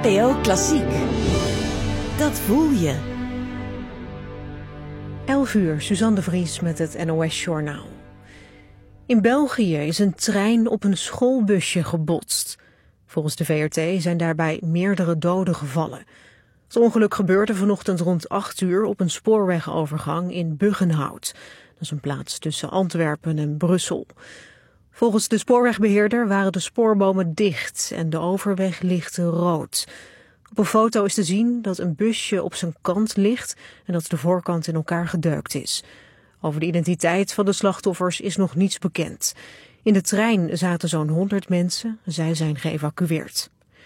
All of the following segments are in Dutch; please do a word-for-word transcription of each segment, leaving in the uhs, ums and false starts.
N P O Klassiek. Dat voel je. elf uur, Suzanne de Vries met het N O S-journaal. In België is een trein op een schoolbusje gebotst. Volgens de V R T zijn daarbij meerdere doden gevallen. Het ongeluk gebeurde vanochtend rond acht uur op een spoorwegovergang in Buggenhout. Dat is een plaats tussen Antwerpen en Brussel. Volgens de spoorwegbeheerder waren de spoorbomen dicht en de overweg lichtte rood. Op een foto is te zien dat een busje op zijn kant ligt en dat de voorkant in elkaar gedeukt is. Over de identiteit van de slachtoffers is nog niets bekend. In de trein zaten zo'n honderd mensen, zij zijn geëvacueerd.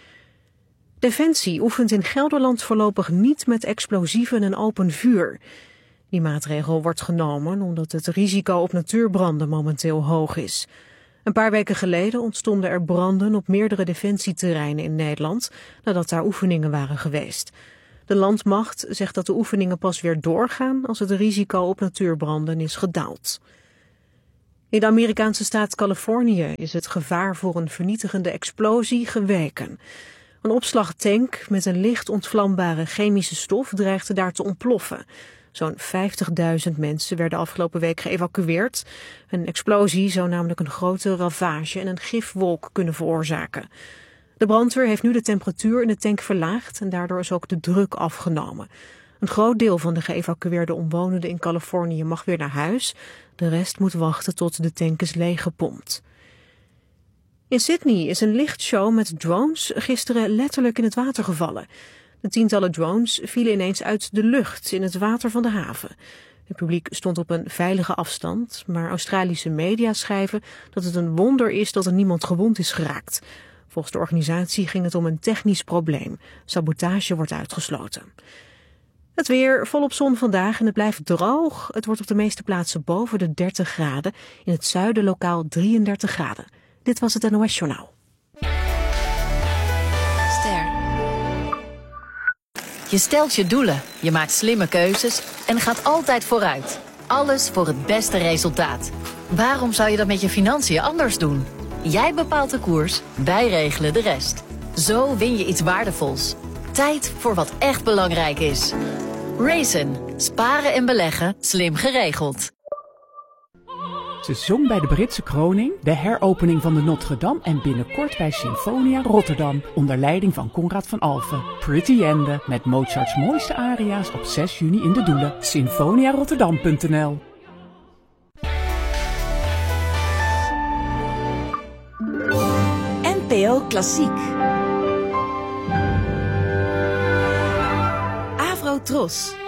Defensie oefent in Gelderland voorlopig niet met explosieven en open vuur. Die maatregel wordt genomen omdat het risico op natuurbranden momenteel hoog is. Een paar weken geleden ontstonden er branden op meerdere defensieterreinen in Nederland nadat daar oefeningen waren geweest. De landmacht zegt dat de oefeningen pas weer doorgaan als het risico op natuurbranden is gedaald. In de Amerikaanse staat Californië is het gevaar voor een vernietigende explosie geweken. Een opslagtank met een licht ontvlambare chemische stof dreigde daar te ontploffen. Zo'n vijftigduizend mensen werden afgelopen week geëvacueerd. Een explosie zou namelijk een grote ravage en een gifwolk kunnen veroorzaken. De brandweer heeft nu de temperatuur in de tank verlaagd en daardoor is ook de druk afgenomen. Een groot deel van de geëvacueerde omwonenden in Californië mag weer naar huis. De rest moet wachten tot de tank is leeggepompt. In Sydney is een lichtshow met drones gisteren letterlijk in het water gevallen. De tientallen drones vielen ineens uit de lucht in het water van de haven. Het publiek stond op een veilige afstand, maar Australische media schrijven dat het een wonder is dat er niemand gewond is geraakt. Volgens de organisatie ging het om een technisch probleem. Sabotage wordt uitgesloten. Het weer, volop zon vandaag en het blijft droog. Het wordt op de meeste plaatsen boven de dertig graden. In het zuiden lokaal drieëndertig graden. Dit was het N O S-journaal. Ster. Je stelt je doelen, je maakt slimme keuzes en gaat altijd vooruit. Alles voor het beste resultaat. Waarom zou je dat met je financiën anders doen? Jij bepaalt de koers, wij regelen de rest. Zo win je iets waardevols. Tijd voor wat echt belangrijk is. Raisin. Sparen en beleggen, slim geregeld. Ze zong bij de Britse kroning, de heropening van de Notre-Dame en binnenkort bij Sinfonia Rotterdam onder leiding van Conrad van Alphen. Pretty Ende met Mozarts mooiste aria's op zes juni in de Doelen. sinfonia rotterdam punt n l N P O Klassiek. Avro Tros.